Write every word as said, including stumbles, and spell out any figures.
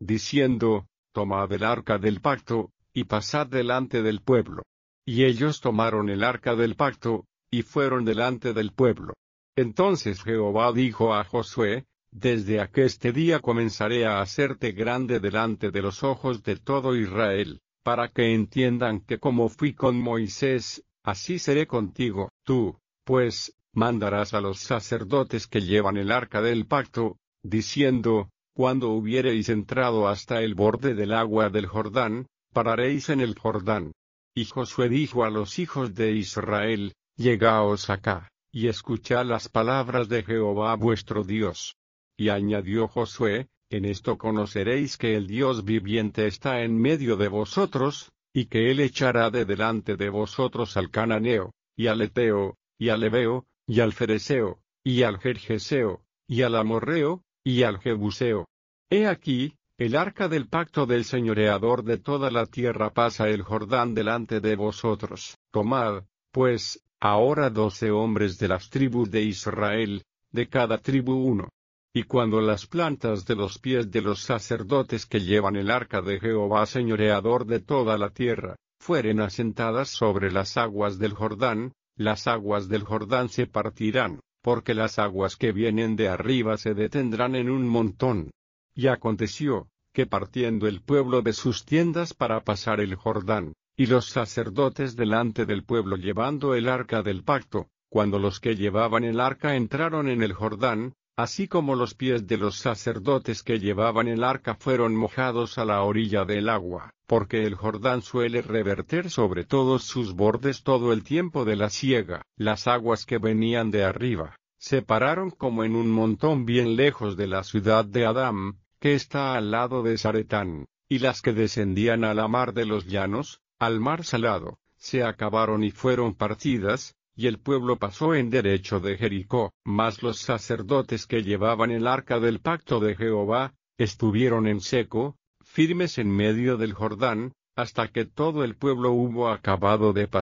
diciendo, tomad el arca del pacto, y pasad delante del pueblo. Y ellos tomaron el arca del pacto, y fueron delante del pueblo. Entonces Jehová dijo a Josué, desde aqueste día comenzaré a hacerte grande delante de los ojos de todo Israel, para que entiendan que como fui con Moisés, así seré contigo. Tú, pues, mandarás a los sacerdotes que llevan el arca del pacto, diciendo, cuando hubiereis entrado hasta el borde del agua del Jordán, pararéis en el Jordán. Y Josué dijo a los hijos de Israel, llegaos acá, y escuchad las palabras de Jehová vuestro Dios. Y añadió Josué, en esto conoceréis que el Dios viviente está en medio de vosotros, y que él echará de delante de vosotros al cananeo, y al eteo, y al heveo, y al fereceo, y al gergeseo, y al amorreo, y al jebuseo. He aquí, el arca del pacto del señoreador de toda la tierra pasa el Jordán delante de vosotros. Tomad, pues, ahora doce hombres de las tribus de Israel, de cada tribu uno. Y cuando las plantas de los pies de los sacerdotes que llevan el arca de Jehová señoreador de toda la tierra, fueren asentadas sobre las aguas del Jordán, las aguas del Jordán se partirán, porque las aguas que vienen de arriba se detendrán en un montón. Y aconteció, que partiendo el pueblo de sus tiendas para pasar el Jordán, y los sacerdotes delante del pueblo llevando el arca del pacto, cuando los que llevaban el arca entraron en el Jordán, así como los pies de los sacerdotes que llevaban el arca fueron mojados a la orilla del agua, porque el Jordán suele reverter sobre todos sus bordes todo el tiempo de la siega. Las aguas que venían de arriba, se pararon como en un montón bien lejos de la ciudad de Adam, que está al lado de Zaretán, y las que descendían a la mar de los llanos, al mar salado, se acabaron y fueron partidas, y el pueblo pasó en derecho de Jericó. Mas los sacerdotes que llevaban el arca del pacto de Jehová, estuvieron en seco, firmes en medio del Jordán, hasta que todo el pueblo hubo acabado de pasar.